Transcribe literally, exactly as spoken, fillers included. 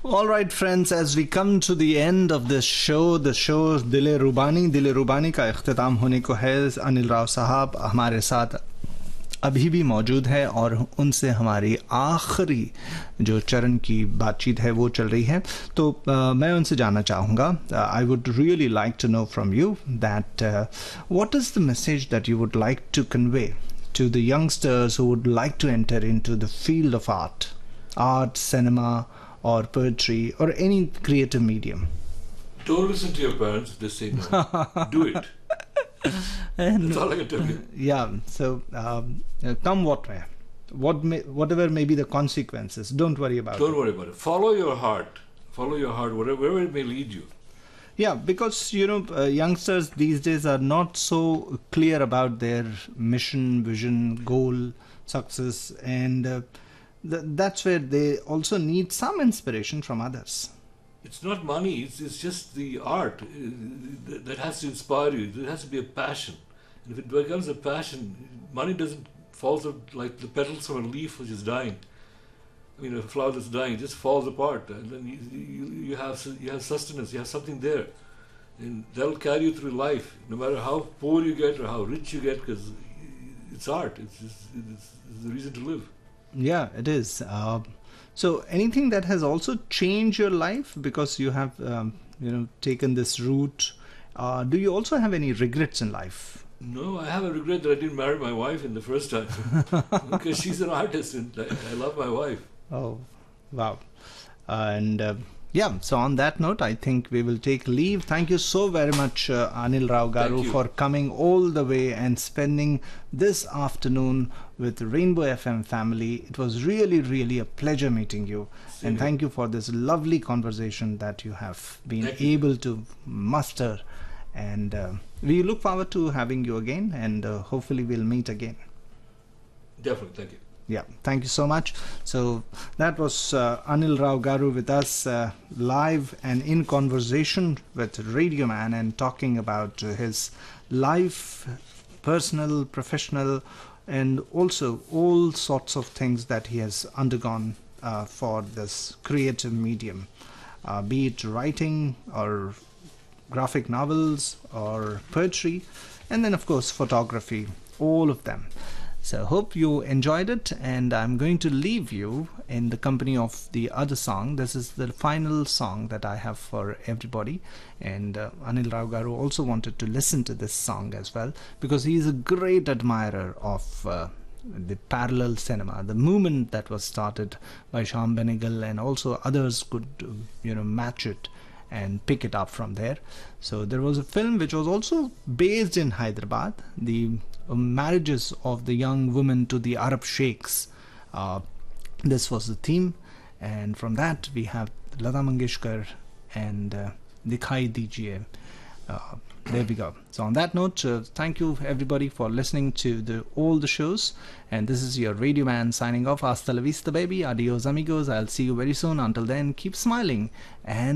All right, friends, as we come to the end of this show, the show Dil-e Rubani, Dil-e Rubani का इख्तिताम होने को है। अनिल राव साहब हमारे साथ अभी भी मौजूद है और उनसे हमारी आखिरी जो चरण की बातचीत है वो चल रही है। तो uh, मैं उनसे जानना चाहूँगा, I would really like to know from you that what is the message that you would like to convey to the youngsters who would like to enter into the field of art, art, cinema, or poetry, or any creative medium? Don't listen to your parents. They say no. Do it. And that's all I can tell you. Yeah. So, um, come what may, what may, whatever may be the consequences, don't worry about Don't it. worry about it. Follow your heart. Follow your heart, wherever, wherever it may lead you. Yeah, because, you know, uh, youngsters these days are not so clear about their mission, vision, goal, success, and uh, th- that's where they also need some inspiration from others. It's not money, it's, it's just the art uh, that has to inspire you. There has to be a passion. And if it becomes a passion, money doesn't fall out like the petals from a leaf which is dying. I mean, a flower that's dying, it just falls apart, and then you, you, you have you have sustenance, you have something there, and that'll carry you through life, no matter how poor you get or how rich you get, because it's art. It's, just, it's, it's the reason to live. Yeah, it is. Uh, so, anything that has also changed your life because you have, um, you know, taken this route. Uh, do you also have any regrets in life? No, I have a regret that I didn't marry my wife in the first time because she's an artist, and I, I love my wife. Oh, wow. Uh, and uh, yeah, so on that note, I think we will take leave. Thank you so very much, uh, Anil Rao Garu, for coming all the way and spending this afternoon with Rainbow F M family. It was really, really a pleasure meeting you. Same and here. thank you for this lovely conversation that you have been Thank you. able to muster. And uh, we look forward to having you again, and uh, hopefully we'll meet again. Definitely, thank you. Yeah, thank you so much. So that was uh, Anil Rao Garu with us uh, live and in conversation with Radio Man and talking about uh, his life, personal, professional, and also all sorts of things that he has undergone uh, for this creative medium, uh, be it writing or graphic novels or poetry, and then of course photography, all of them. So hope you enjoyed it, and I'm going to leave you in the company of the other song. This is the final song that I have for everybody, and uh, Anil Rao Garu also wanted to listen to this song as well because he is a great admirer of uh, the parallel cinema, the movement that was started by Shyam Benegal, and also others could uh, you know match it and pick it up from there. So there was a film which was also based in Hyderabad, the uh, marriages of the young women to the Arab sheikhs. Uh, this was the theme, and from that we have Lata Mangeshkar and uh, Dikhai Dijiye. Uh, there we go. So on that note, uh, thank you everybody for listening to the all the shows, and this is your Radio Man signing off. Hasta la vista baby, adios amigos. I'll see you very soon. Until then, keep smiling and